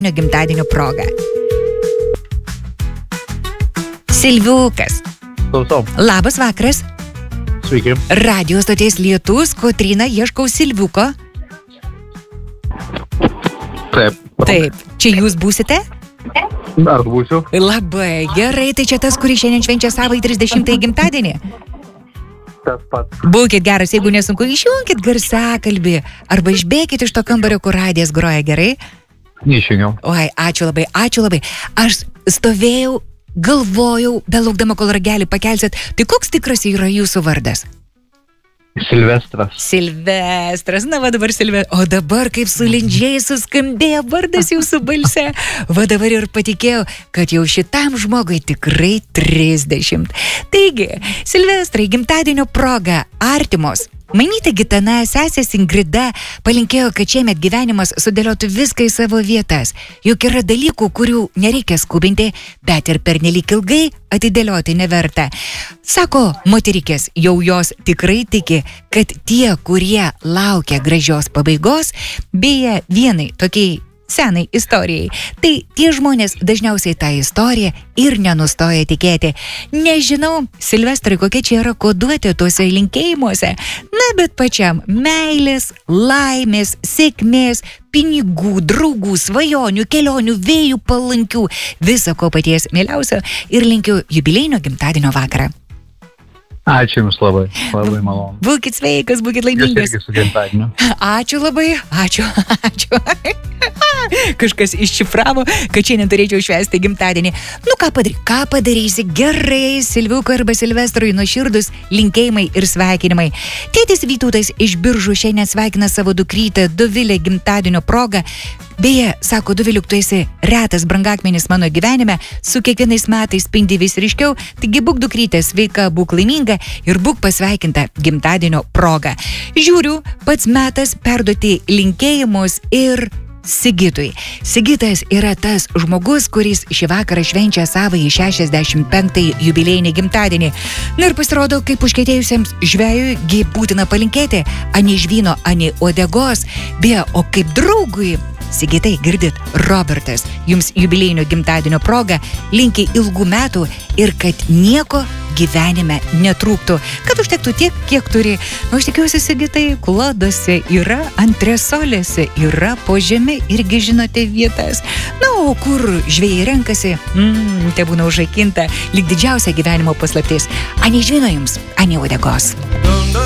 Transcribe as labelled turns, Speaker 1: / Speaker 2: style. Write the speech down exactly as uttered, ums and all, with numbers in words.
Speaker 1: gimtadienio proga. Silviukas.
Speaker 2: Klausau.
Speaker 1: Labas vakaras.
Speaker 2: Sveiki.
Speaker 1: Radio stoties Lietus, Kotryna, ieškau Silviuko.
Speaker 2: Taip.
Speaker 1: Taip. Čia jūs būsite?
Speaker 2: Ar būsiu?
Speaker 1: Labai gerai, tai čia tas, kuris šiandien švenčia savo trisdešimtąjį gimtadienį.
Speaker 2: Tas pats.
Speaker 1: Būkit geras, jeigu nesunku, išjunkit garsiakalbį arba išbėkit iš to kambario, kur radijas groja, gerai?
Speaker 2: Neišjungiau.
Speaker 1: Oi, ačiū labai, ačiū labai. Aš stovėjau, galvojau, belaukdama, kol ragelį pakelsit. Tai koks tikras yra jūsų vardas?
Speaker 2: Silvestras.
Speaker 1: Silvestras, na va dabar Silvestras. O dabar kaip sulindžiai suskambėjo vardas jūsų balse. Va dabar ir patikėjau, kad jau šitam žmogui tikrai trisdešimt. Taigi, Silvestrai, gimtadienio proga, artimos. Mainyta Gitana, sesės Ingrida palinkėjo, kad šiemet gyvenimas sudėliotų viską į savo vietas. Juk yra dalykų, kurių nereikia skubinti, bet ir pernelyg ilgai atidėlioti neverta. Sako moterikės, jau jos tikrai tiki, kad tie, kurie laukia gražios pabaigos, beje vienai tokiai senai istorijai, tai tie žmonės dažniausiai tą istoriją ir nenustoja tikėti. Nežinau, Silvestrai, kokia čia yra koduotė tuose linkėjimuose, na bet pačiam meilės, laimės, sėkmės, pinigų, draugų, svajonių, kelionių, vėjų palankių, viso ko paties mieliausio ir linkiu jubiliejinio gimtadienio vakarą.
Speaker 2: Ačiū Jums labai, labai malonu.
Speaker 1: Būkit sveikas, būkit laimingas.
Speaker 2: Jūs irgi su gimtadieniu.
Speaker 1: Ačiū labai, ačiū, ačiū. Kažkas iššifravo, kad šiandien turėčiau švęsti gimtadienį. Nu ką padary, ką padarysi, gerai, Silviuko arba Silvestrui nuoširdus linkėjimai ir sveikinimai. Tėtis Vytautas iš Biržų šiandien sveikina savo dukrytę Dovilę gimtadienio proga. Beje, sako, Doviliuk, tu esi retas brangakmenis mano gyvenime, su kiekvienais metais spindi vis ryškiau, taigi būk dukrytė sveika, būk laiminga ir būk pasveikinta gimtadienio proga. Žiūriu, pats metas perduoti linkėjimus ir Sigitui. Sigitas yra tas žmogus, kuris šį vakarą švenčia savąjį šešiasdešimt penktąjį jubiliejinį gimtadienį. Na ir pasirodo, kaip užkietėjusiems žvejui gi būtina palinkėti ani žvyno, ani uodegos, beje, o kaip draugui. Sigitai, girdit, Robertas jums jubiliejinio gimtadienio proga linki ilgų metų ir kad nieko gyvenime netrūktų, kad užtektų tiek, kiek turi. Nu, aš tikiuosi, Sigitai, kloduose yra, antresolėse yra, po žemė irgi žinote vietas. Na, o kur žvejai renkasi, mm, te būna užrakinta lyg didžiausia gyvenimo paslaptis. Ani žvyno jums, ani uodegos.